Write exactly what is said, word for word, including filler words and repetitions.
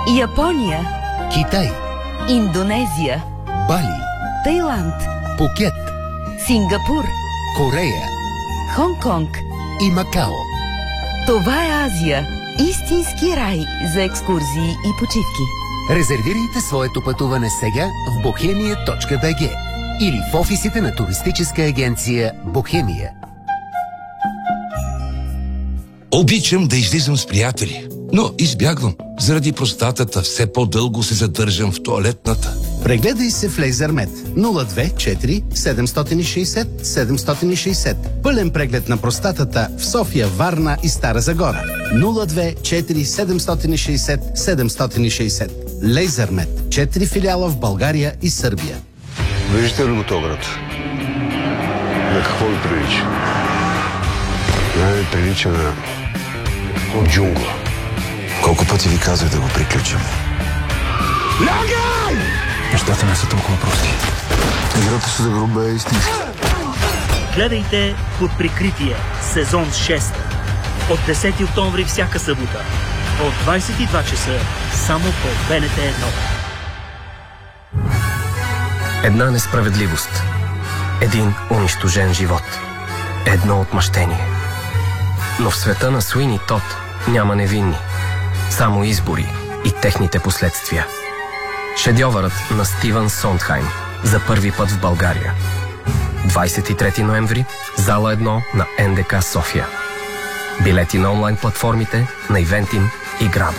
Япония, Китай, Индонезия, Бали, Тайланд, Пукет, Сингапур, Корея Хонг-Конг. и Макао. Това е Азия. Истински рай за екскурзии и почивки. Резервирайте своето пътуване сега в бохемия точка би джи или в офисите на туристическа агенция Бохемия. Обичам да излизам с приятели, но избягвам. Заради простатата все по-дълго се задържам в тоалетната. Прегледай се в Лейзермед нула две четири седем шест нула седем шест нула. Пълен преглед на простатата в София, Варна и Стара Загора. нула две четири седем шест нула седем шест нула. Лейзермед. Четири филиала в България и Сърбия. Виждате ли го този град? На какво ви прилича? Не ви прилича на джунгла. Колко пъти ви казах да го приключим? Лягай! Нещата не са толкова прости. Играта с гроба е истинска. Гледайте Под прикритие, сезон шест. От десети октомври всяка събота. От двадесет и два часа само по Б Н Т едно. Една несправедливост. Един унищожен живот. Едно отмъщение. Но в света на Суини Тод няма невинни. Само избори и техните последствия. Шедьовърът на Стивън Сондхайм за първи път в България. двадесет и трети ноември, зала едно на Н Д К София. Билети на онлайн платформите на Ивентим и Градо.